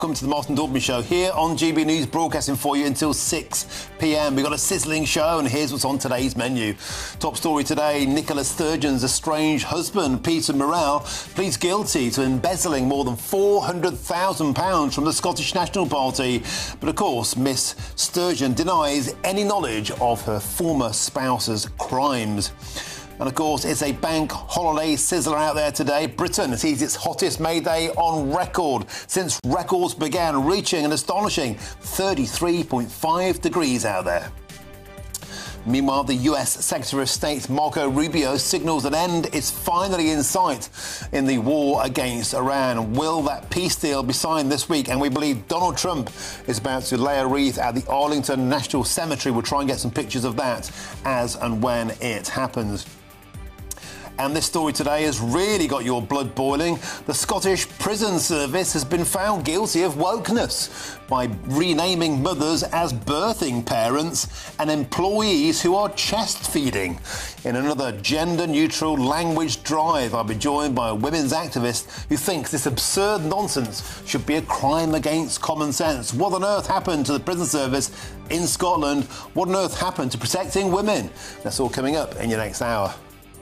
Welcome to the Martin Daubney Show here on GB News, broadcasting for you until 6 p.m. We've got a sizzling show, and here's what's on today's menu. Top story today, Nicola Sturgeon's estranged husband, Peter Murrell, pleads guilty to embezzling more than £400,000 from the Scottish National Party. But of course, Miss Sturgeon denies any knowledge of her former spouse's crimes. And of course, it's a bank holiday sizzler out there today. Britain sees its hottest May Day on record since records began, reaching an astonishing 33.5 degrees out there. Meanwhile, the US Secretary of State Marco Rubio signals an end is finally in sight in the war against Iran. Will that peace deal be signed this week? And we believe Donald Trump is about to lay a wreath at the Arlington National Cemetery. We'll try and get some pictures of that as and when it happens. And this story today has really got your blood boiling. The Scottish Prison Service has been found guilty of wokeness by renaming mothers as birthing parents and employees who are chest feeding. In another gender-neutral language drive, I'll be joined by a women's activist who thinks this absurd nonsense should be a crime against common sense. What on earth happened to the prison service in Scotland? What on earth happened to protecting women? That's all coming up in your next hour.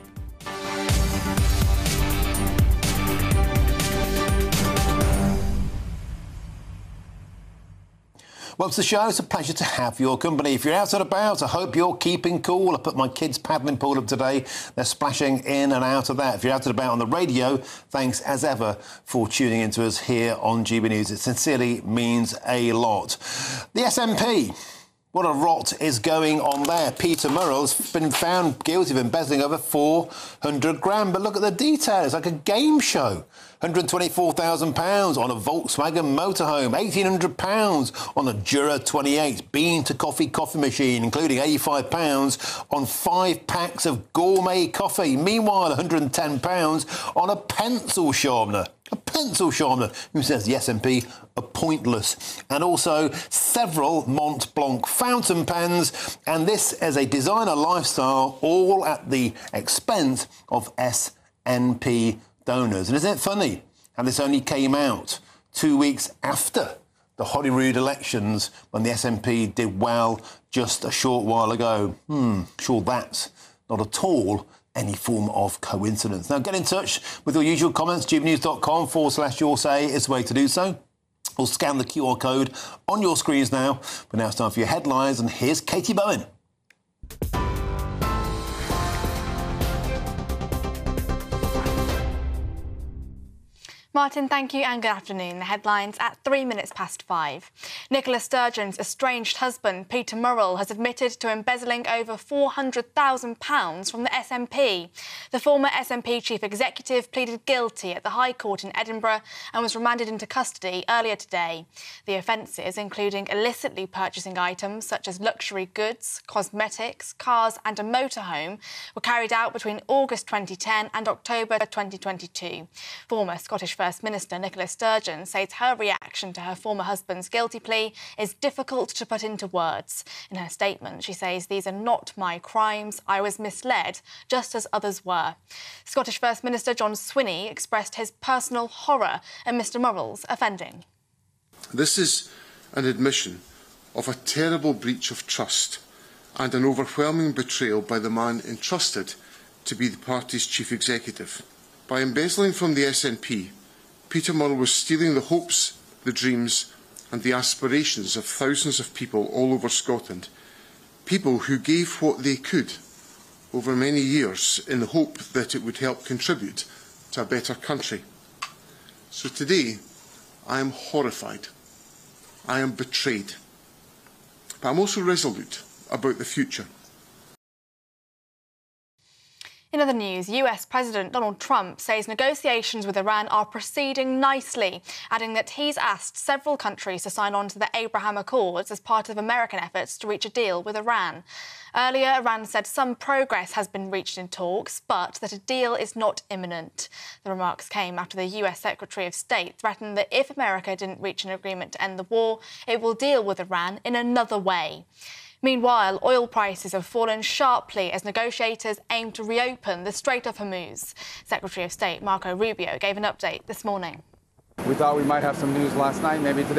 Welcome to the show. It's a pleasure to have your company. If you're out and about, I hope you're keeping cool. I put my kids' paddling pool up today. They're splashing in and out of that. If you're out and about on the radio, thanks as ever for tuning in to us here on GB News. It sincerely means a lot. The SNP. What a rot is going on there. Peter Murrell's been found guilty of embezzling over 400 grand. But look at the details, like a game show. £124,000 on a Volkswagen motorhome, £1,800 on a Jura 28 bean-to-coffee coffee machine, including £85 on 5 packs of gourmet coffee. Meanwhile, £110 on a pencil sharpener. A pencil sharpener who says the SNP are pointless. And also several Mont Blanc fountain pens. And this as a designer lifestyle, all at the expense of SNP donors. And isn't it funny how this only came out 2 weeks after the Holyrood elections when the SNP did well just a short while ago? Sure that's not at all any form of coincidence. Now, get in touch with your usual comments. gbnews.com/your say is the way to do so. Or scan the QR code on your screens now. But now it's time for your headlines, and here's Katie Bowen. Martin, thank you and good afternoon. The headlines at 5:03. Nicola Sturgeon's estranged husband, Peter Murrell, has admitted to embezzling over £400,000 from the SNP. The former SNP chief executive pleaded guilty at the High Court in Edinburgh and was remanded into custody earlier today. The offences, including illicitly purchasing items such as luxury goods, cosmetics, cars and a motorhome, were carried out between August 2010 and October 2022. Former Scottish First Minister Nicola Sturgeon says her reaction to her former husband's guilty plea is difficult to put into words. In her statement, she says, "These are not my crimes. I was misled, just as others were." Scottish First Minister John Swinney expressed his personal horror at Mr Murrell's offending. This is an admission of a terrible breach of trust and an overwhelming betrayal by the man entrusted to be the party's chief executive. By embezzling from the SNP, Peter Murrell was stealing the hopes, the dreams and the aspirations of thousands of people all over Scotland, people who gave what they could over many years in the hope that it would help contribute to a better country. So today, I am horrified. I am betrayed. But I'm also resolute about the future. In other news, US President Donald Trump says negotiations with Iran are proceeding nicely, adding that he's asked several countries to sign on to the Abraham Accords as part of American efforts to reach a deal with Iran. Earlier, Iran said some progress has been reached in talks, but that a deal is not imminent. The remarks came after the US Secretary of State threatened that if America didn't reach an agreement to end the war, it will deal with Iran in another way. Meanwhile, oil prices have fallen sharply as negotiators aim to reopen the Strait of Hormuz. Secretary of State Marco Rubio gave an update this morning. We thought we might have some news last night, maybe today.